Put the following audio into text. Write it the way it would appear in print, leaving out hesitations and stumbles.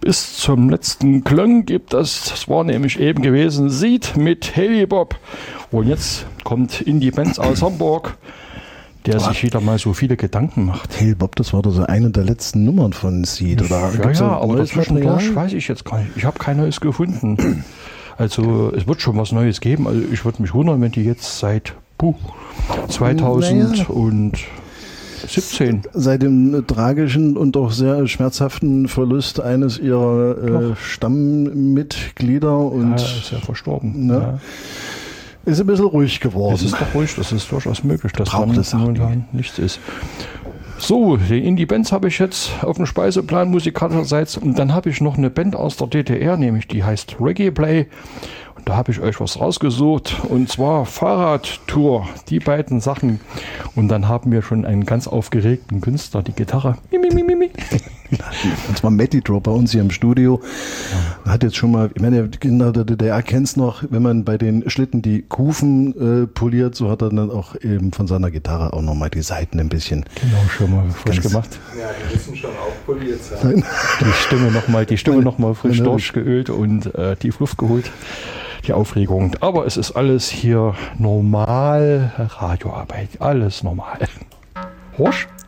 bis zum letzten Klong gibt es, das war nämlich eben gewesen, Seed mit Heavy Bob. Und jetzt kommt Indie Benz aus Hamburg, der sich wieder mal so viele Gedanken macht. Heavy Bob, das war doch so eine der letzten Nummern von Seed, oder? Ja, aber dazwischendurch weiß ich jetzt gar nicht. Ich habe kein Neues gefunden. Also es wird schon was Neues geben. Also ich würde mich wundern, wenn die jetzt seit 2017. Seit dem tragischen und auch sehr schmerzhaften Verlust eines ihrer Stammmitglieder und ist ja verstorben. Ne? Ja. Ist ein bisschen ruhig geworden. Es ist doch ruhig, das ist durchaus möglich, dass da das momentan nichts ist. So, die Indie-Bands habe ich jetzt auf dem Speiseplan musikalischerseits und dann habe ich noch eine Band aus der DDR, nämlich die heißt Reggae Play. Und da habe ich euch was rausgesucht und zwar Fahrradtour, die beiden Sachen. Und dann haben wir schon einen ganz aufgeregten Künstler, die Gitarre. Und zwar Mettitro bei uns hier im Studio. Hat jetzt schon mal, ich meine, Kinder der DDR kennt es noch, wenn man bei den Schlitten die Kufen poliert, so hat er dann auch eben von seiner Gitarre auch nochmal die Seiten ein bisschen. Genau, schon mal frisch gemacht. Ja, die müssen schon auch poliert sein. Die Stimme noch mal frisch durchgeölt und tief Luft geholt. Die Aufregung. Aber es ist alles hier normal, Radioarbeit, alles normal. Horsch?